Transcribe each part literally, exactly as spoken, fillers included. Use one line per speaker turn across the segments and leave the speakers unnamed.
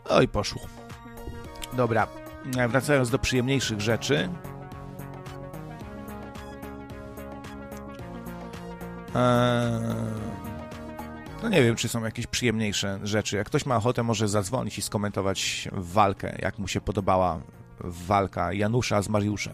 No i poszło. Dobra, wracając do przyjemniejszych rzeczy. Eee, no nie wiem, czy są jakieś przyjemniejsze rzeczy. Jak ktoś ma ochotę, może zadzwonić i skomentować walkę, jak mu się podobała walka Janusza z Mariuszem.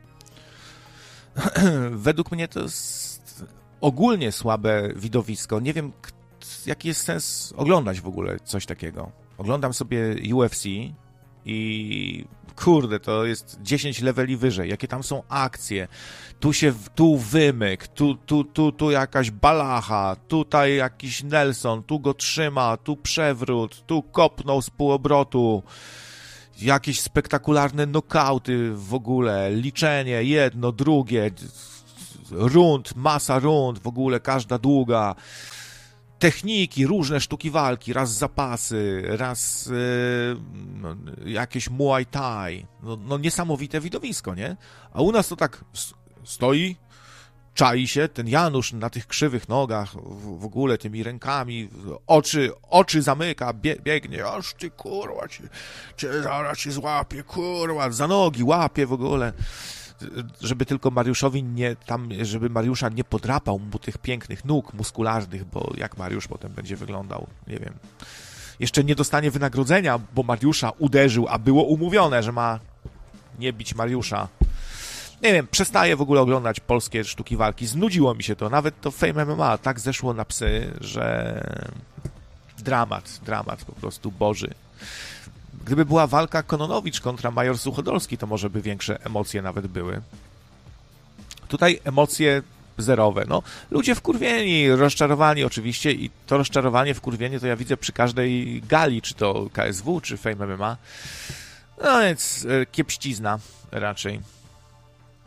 Według mnie to jest ogólnie słabe widowisko. Nie wiem, jaki jest sens oglądać w ogóle coś takiego. Oglądam sobie U F C i kurde, to jest dziesięć leveli wyżej. Jakie tam są akcje. Tu się, tu wymyk, tu, tu, tu, tu jakaś balacha, tutaj jakiś Nelson, tu go trzyma, tu przewrót, tu kopnął z półobrotu. Jakieś spektakularne nokauty w ogóle, liczenie, jedno, drugie, rund, masa rund, w ogóle każda długa. Techniki, różne sztuki walki, raz zapasy, raz yy, no, jakieś Muay Thai. No, no niesamowite widowisko, nie? A u nas to tak stoi, czai się, ten Janusz na tych krzywych nogach, w, w ogóle tymi rękami, oczy, oczy zamyka, bie, biegnie, aż ty kurwa, cię, cię zaraz cię złapie, kurwa, za nogi łapie w ogóle. Żeby tylko Mariuszowi nie, tam, żeby Mariusza nie podrapał mu tych pięknych nóg muskularnych, bo jak Mariusz potem będzie wyglądał, nie wiem. Jeszcze nie dostanie wynagrodzenia, bo Mariusza uderzył, a było umówione, że ma nie bić Mariusza. Nie wiem, przestaję w ogóle oglądać polskie sztuki walki. Znudziło mi się to. Nawet to Fame M M A tak zeszło na psy, że dramat, dramat po prostu boży. Gdyby była walka Kononowicz kontra Major Suchodolski, to może by większe emocje nawet były. Tutaj emocje zerowe. No, ludzie wkurwieni, rozczarowani oczywiście i to rozczarowanie, wkurwienie to ja widzę przy każdej gali, czy to K S W, czy Fame M M A. No więc kiepścizna raczej.